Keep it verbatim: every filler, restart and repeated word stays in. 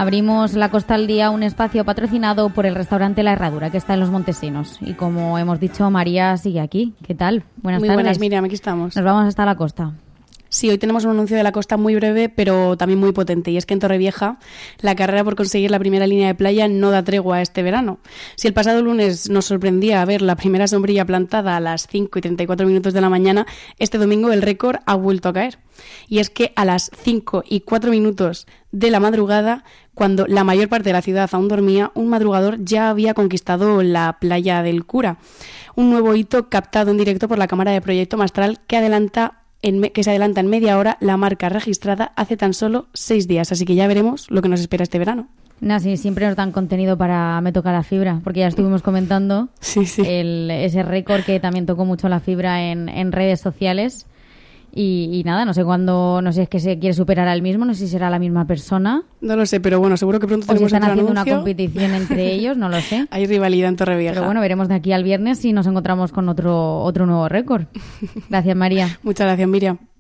Abrimos La Costa al Día, un espacio patrocinado por el restaurante La Herradura, que está en Los Montesinos. Y como hemos dicho, María sigue aquí. ¿Qué tal? Buenas Muy tardes. buenas, Miriam, aquí estamos. Nos vamos hasta la costa. Sí, hoy tenemos un anuncio de la costa muy breve, pero también muy potente, y es que en Torrevieja la carrera por conseguir la primera línea de playa no da tregua este verano. Si el pasado lunes nos sorprendía ver la primera sombrilla plantada a las cinco y treinta y cuatro minutos de la mañana, este domingo el récord ha vuelto a caer. Y es que a las cinco y cuatro minutos de la madrugada, cuando la mayor parte de la ciudad aún dormía, un madrugador ya había conquistado la playa del Cura. Un nuevo hito captado en directo por la cámara de Proyecto Mastral que adelanta En me- que se adelanta en media hora la marca registrada hace tan solo seis días. Así que ya veremos lo que nos espera este verano. No, sí, siempre nos dan contenido para Me Toca la Fibra, porque ya estuvimos comentando sí, sí. El, ese récord que también tocó mucho la fibra en, en redes sociales. Y, y nada, no sé cuándo, no sé si es que se quiere superar al mismo, no sé si será la misma persona. No lo sé, pero bueno, seguro que pronto o si tenemos están otro haciendo anuncio. Una competición entre ellos, no lo sé. Hay rivalidad en Torrevieja. Pero bueno, veremos de aquí al viernes si nos encontramos con otro, otro nuevo récord. Gracias, María. Muchas gracias, Miriam.